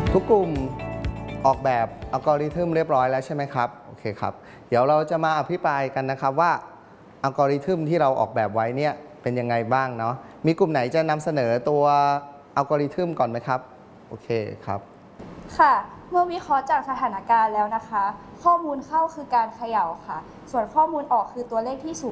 ทุกกลุ่มออกแบบอัลกอริทึมเรียบร้อยแล้วใช่ไหมครับโอเคครับเดี๋ยวเราจะมาอภิปรายกันนะครับว่าอัลกอริทึมที่เราออกแบบไว้เนี่ยเป็นยังไงบ้างเนาะมีกลุ่มไหนจะนำเสนอตัวอัลกอริทึมก่อนไหมครับโอเคครับค่ะเมื่อวิเคราะห์จากสถานการณ์แล้วนะคะข้อมูลเข้าคือการเขย่าค่ะส่วนข้อมูลออกคือตัวเลขที่สูง